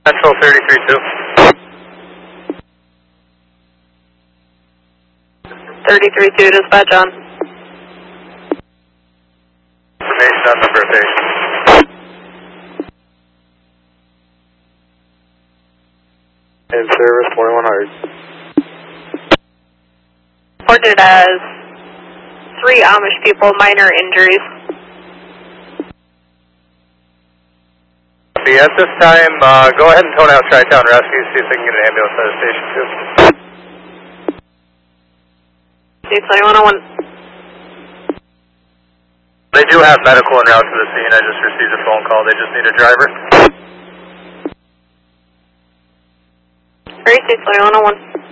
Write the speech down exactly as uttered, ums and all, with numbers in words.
Central thirty-three two. thirty-three two, dispatch on. Information on number of patients. In service, twenty-one hundred. Reported as three Amish people, minor injuries. At this time, uh, go ahead and tone out Tri-Town Rescue, see if they can get an ambulance out of Station two. C twenty-one oh one. They do have medical en route to the scene. I just received a phone call. They just need a driver. Three C twenty-one oh one.